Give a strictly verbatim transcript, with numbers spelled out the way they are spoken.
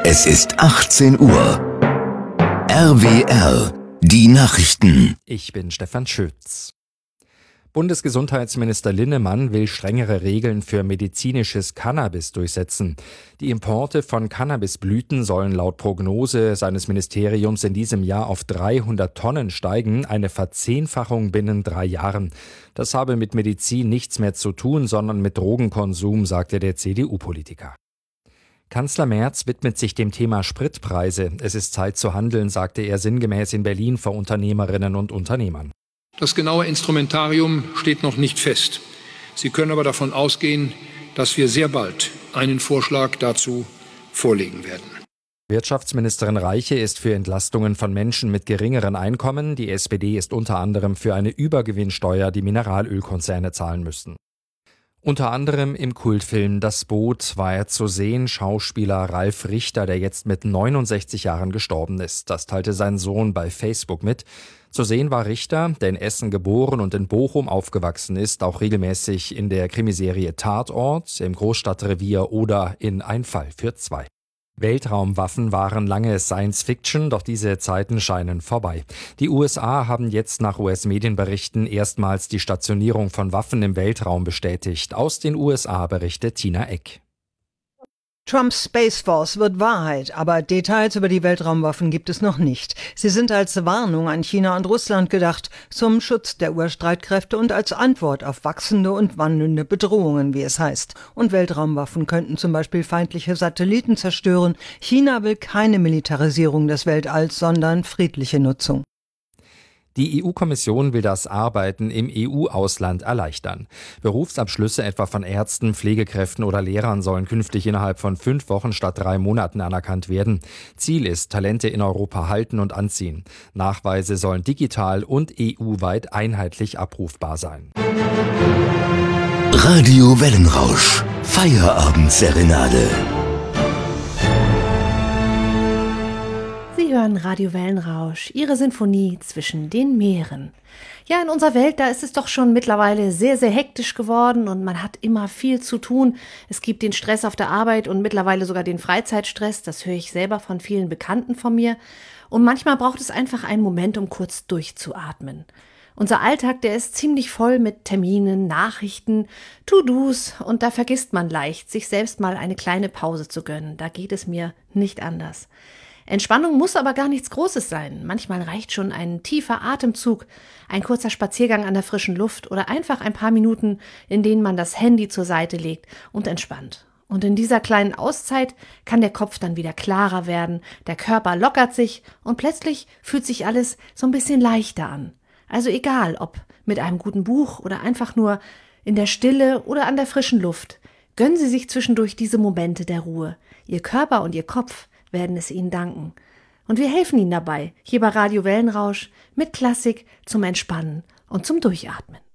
Es ist achtzehn Uhr. R W R, die Nachrichten. Ich bin Stefan Schütz. Bundesgesundheitsminister Linnemann will strengere Regeln für medizinisches Cannabis durchsetzen. Die Importe von Cannabisblüten sollen laut Prognose seines Ministeriums in diesem Jahr auf dreihundert Tonnen steigen, eine Verzehnfachung binnen drei Jahren. Das habe mit Medizin nichts mehr zu tun, sondern mit Drogenkonsum, sagte der C D U-Politiker. Kanzler Merz widmet sich dem Thema Spritpreise. Es ist Zeit zu handeln, sagte er sinngemäß in Berlin vor Unternehmerinnen und Unternehmern. Das genaue Instrumentarium steht noch nicht fest. Sie können aber davon ausgehen, dass wir sehr bald einen Vorschlag dazu vorlegen werden. Wirtschaftsministerin Reiche ist für Entlastungen von Menschen mit geringeren Einkommen. Die S P D ist unter anderem für eine Übergewinnsteuer, die Mineralölkonzerne zahlen müssten. Unter anderem im Kultfilm Das Boot war er zu sehen, Schauspieler Ralf Richter, der jetzt mit neunundsechzig Jahren gestorben ist. Das teilte sein Sohn bei Facebook mit. Zu sehen war Richter, der in Essen geboren und in Bochum aufgewachsen ist, auch regelmäßig in der Krimiserie Tatort, im Großstadtrevier oder in Ein Fall für zwei. Weltraumwaffen waren lange Science-Fiction, doch diese Zeiten scheinen vorbei. Die U S A haben jetzt nach U S-Medienberichten erstmals die Stationierung von Waffen im Weltraum bestätigt. Aus den U S A berichtet Tina Eck. Trumps Space Force wird Wahrheit, aber Details über die Weltraumwaffen gibt es noch nicht. Sie sind als Warnung an China und Russland gedacht, zum Schutz der Urstreitkräfte und als Antwort auf wachsende und wandelnde Bedrohungen, wie es heißt. Und Weltraumwaffen könnten zum Beispiel feindliche Satelliten zerstören. China will keine Militarisierung des Weltalls, sondern friedliche Nutzung. Die E U-Kommission will das Arbeiten im E U-Ausland erleichtern. Berufsabschlüsse etwa von Ärzten, Pflegekräften oder Lehrern sollen künftig innerhalb von fünf Wochen statt drei Monaten anerkannt werden. Ziel ist, Talente in Europa halten und anziehen. Nachweise sollen digital und E U-weit einheitlich abrufbar sein. Radio Wellenrausch, Feierabendserenade. Sie hören Radio Wellenrausch, Ihre Sinfonie zwischen den Meeren. Ja, in unserer Welt, da ist es doch schon mittlerweile sehr, sehr hektisch geworden und man hat immer viel zu tun. Es gibt den Stress auf der Arbeit und mittlerweile sogar den Freizeitstress. Das höre ich selber von vielen Bekannten von mir. Und manchmal braucht es einfach einen Moment, um kurz durchzuatmen. Unser Alltag, der ist ziemlich voll mit Terminen, Nachrichten, To-Dos und da vergisst man leicht, sich selbst mal eine kleine Pause zu gönnen. Da geht es mir nicht anders. Entspannung muss aber gar nichts Großes sein. Manchmal reicht schon ein tiefer Atemzug, ein kurzer Spaziergang an der frischen Luft oder einfach ein paar Minuten, in denen man das Handy zur Seite legt und entspannt. Und in dieser kleinen Auszeit kann der Kopf dann wieder klarer werden, der Körper lockert sich und plötzlich fühlt sich alles so ein bisschen leichter an. Also egal, ob mit einem guten Buch oder einfach nur in der Stille oder an der frischen Luft, gönnen Sie sich zwischendurch diese Momente der Ruhe. Ihr Körper und Ihr Kopf werden es Ihnen danken. Und wir helfen Ihnen dabei, hier bei Radio Wellenrausch, mit Klassik zum Entspannen und zum Durchatmen.